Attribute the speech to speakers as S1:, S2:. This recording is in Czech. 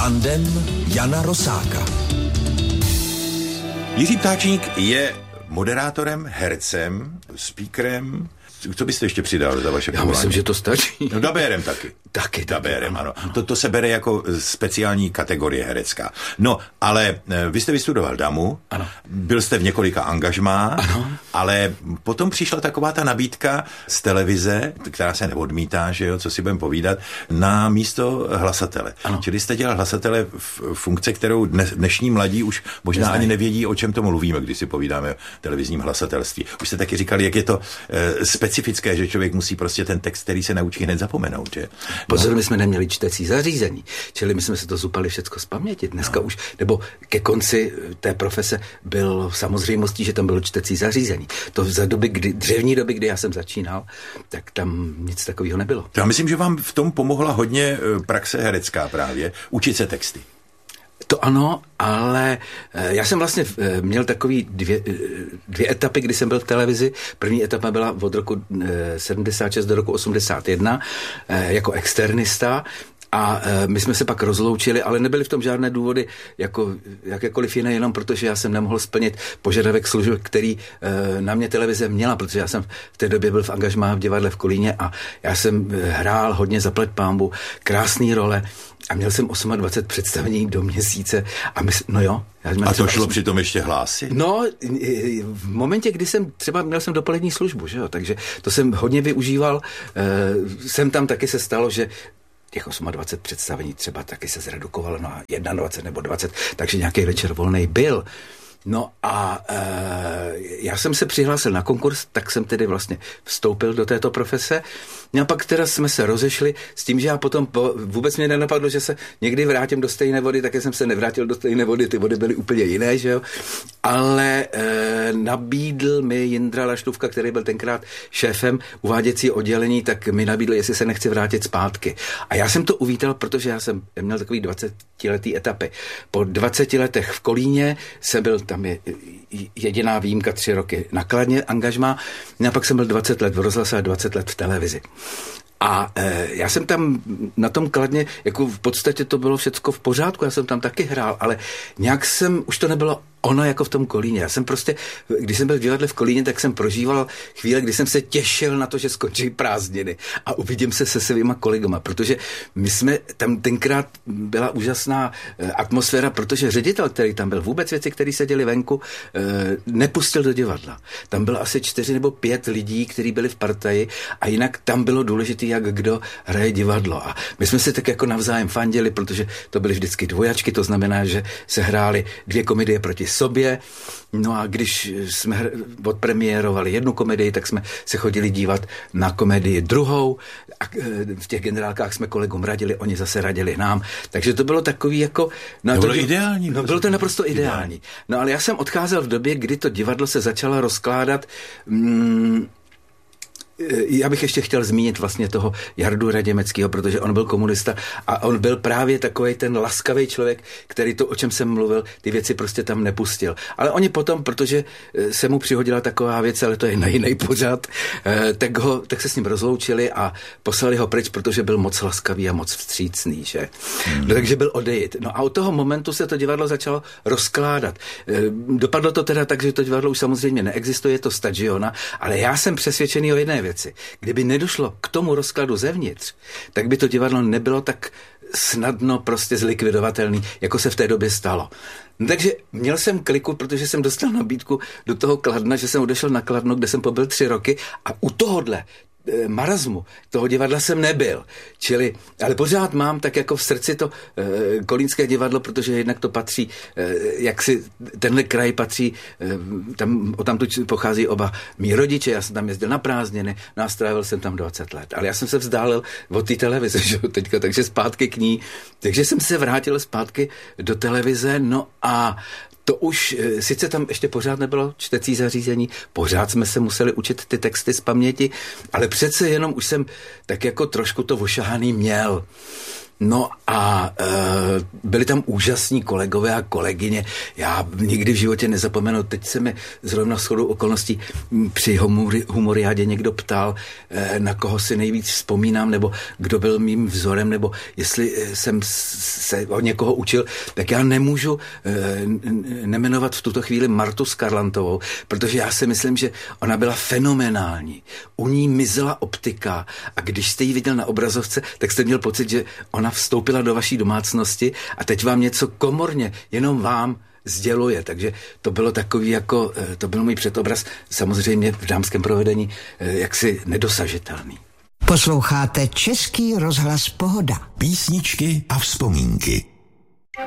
S1: Tandem Jana Rosáka.
S2: Jiří Ptáčník je moderátorem, hercem, speakerem. Co byste ještě přidal za vaše povolání?
S3: Já myslím, že to stačí.
S2: No, dabérem taky.
S3: Taky.
S2: Dabérem, ano. To se bere jako speciální kategorie herecká. No, ale vy jste vystudoval DAMU,
S3: ano.
S2: Byl jste v několika angažmá, ano. Ale potom přišla taková ta nabídka z televize, která se neodmítá, že jo, co si budeme povídat, na místo hlasatele. Ano. Čili jste dělal hlasatele v funkce, kterou dnešní mladí už možná ani nevědí, o čem to mluvíme, když si povídáme o televizním hlasatelství. Už jste taky říkali, jak je to specifické, že člověk musí prostě ten text, který se naučí, hned zapomenout, že?
S3: Pozor, my jsme neměli čtecí zařízení, čili my jsme se to zupali všecko z paměti. Dneska už, nebo ke konci té profese byl samozřejmostí, že tam bylo čtecí zařízení. To za dřevní doby, kdy já jsem začínal, tak tam nic takového nebylo.
S2: Já myslím, že vám v tom pomohla hodně praxe herecká právě, učit se texty.
S3: To ano, ale já jsem vlastně měl takový dvě etapy, kdy jsem byl v televizi. První etapa byla od roku 76 do roku 81 jako externista. A my jsme se pak rozloučili, ale nebyly v tom žádné důvody jako jakékoliv jiné, jenom protože já jsem nemohl splnit požadavek služeb, který na mě televize měla, protože já jsem v té době byl v angažmá v divadle v Kolíně a já jsem hrál hodně zaplať pánbu, krásný role a měl jsem 28 představení do měsíce a
S2: a to šlo přitom ještě hlásy?
S3: No, v momentě, kdy měl jsem dopolední službu, že jo, takže to jsem hodně využíval, jsem tam taky se stalo, že těch 28 představení třeba taky se zredukovalo na 21 nebo 20, takže nějaký večer volnej byl. No a já jsem se přihlásil na konkurs, tak jsem tedy vlastně vstoupil do této profese. A pak teda jsme se rozešli s tím, že já potom vůbec mě nenapadlo, že se někdy vrátím do stejné vody, také jsem se nevrátil do stejné vody, ty vody byly úplně jiné, že jo. Ale nabídl mi Jindra Laštůvka, který byl tenkrát šéfem uváděcí oddělení, tak mi nabídl, jestli se nechci vrátit zpátky. A já jsem to uvítal, protože já jsem měl takový 20letý etapy. Po 20 letech v Kolíně jsem byl, tam je jediná výjimka 3 roky na Kladně angažmá, a pak jsem byl 20 let v rozhlase a 20 let v televizi. A já jsem tam na tom Kladně, jako v podstatě to bylo všecko v pořádku, já jsem tam taky hrál, ale nějak už to nebylo ono jako v tom Kolíně. Já jsem prostě, když jsem byl v divadle v Kolíně, tak jsem prožíval chvíle, kdy jsem se těšil na to, že skončí prázdniny a uvidím se se svýma kolegama, protože my jsme tam tenkrát byla úžasná atmosféra, protože ředitel, který tam byl, vůbec věci, které se děly venku, nepustil do divadla. Tam bylo asi 4 nebo 5 lidí, kteří byli v partaji a jinak tam bylo důležité, jak kdo hraje divadlo. A my jsme si tak jako navzájem fandili, protože to byly vždycky dvojačky, to znamená, že se hrály 2 komedie proti sobě. No a když jsme odpremiérovali jednu komedii, tak jsme se chodili dívat na komedii druhou a v těch generálkách jsme kolegům radili, oni zase radili nám. Takže to bylo takový jako...
S2: No, to bylo ideální.
S3: No, bylo to naprosto ideální. No ale já jsem odcházel v době, kdy to divadlo se začalo rozkládat. Já bych ještě chtěl zmínit vlastně toho Jardu Raděmeckého, protože on byl komunista a on byl právě takovej ten laskavý člověk, který to, o čem jsem mluvil, ty věci prostě tam nepustil. Ale oni potom, protože se mu přihodila taková věc, ale to je na jiný pořad, tak se s ním rozloučili a poslali ho pryč, protože byl moc laskavý a moc vstřícný, že? No, takže byl odejít. No a od toho momentu se to divadlo začalo rozkládat. Dopadlo to teda tak, že to divadlo už samozřejmě neexistuje, je to stadiona, ale já jsem přesvědčený o jedné věci. Kdyby nedošlo k tomu rozkladu zevnitř, tak by to divadlo nebylo tak snadno prostě zlikvidovatelný, jako se v té době stalo. No, takže měl jsem kliku, protože jsem dostal nabídku do toho Kladna, že jsem odešel na Kladno, kde jsem pobyl 3 roky a u tohohle marazmu toho divadla jsem nebyl. Čili, ale pořád mám tak jako v srdci to kolínské divadlo, protože jednak to patří, jak si tenhle kraj patří, odtamtud pochází oba mý rodiče, já jsem tam jezdil na prázdniny, strávil jsem tam 20 let. Ale já jsem se vzdálil od té televize, že teďka, takže zpátky k ní. Takže jsem se vrátil zpátky do televize, no a to už, sice tam ještě pořád nebylo čtecí zařízení, pořád jsme se museli učit ty texty z paměti, ale přece jenom už jsem tak jako trošku to ošahaný měl. No a byli tam úžasní kolegové a kolegyně. Já nikdy v životě nezapomenu, teď se mi zrovna shodou okolností při humoriádě někdo ptal, na koho si nejvíc vzpomínám, nebo kdo byl mým vzorem, nebo jestli jsem se od někoho učil, tak já nemůžu nemenovat v tuto chvíli Martu Skarlantovou, protože já si myslím, že ona byla fenomenální. U ní mizela optika a když jste ji viděl na obrazovce, tak jste měl pocit, že ona vstoupila do vaší domácnosti a teď vám něco komorně, jenom vám sděluje. Takže to bylo takový jako, to byl můj předobraz, samozřejmě v dámském provedení jaksi nedosažitelný.
S4: Posloucháte Český rozhlas Pohoda.
S1: Písničky a vzpomínky.